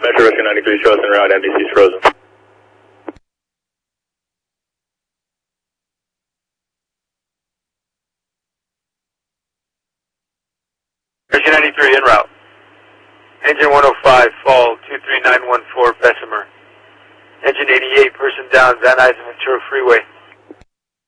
Metro Rescue 93 shows en route, MDC is frozen. Rescue 93 en route. Engine 105, fall 23914 Bessemer. Engine 88, person down, Van Nuys Ventura Freeway.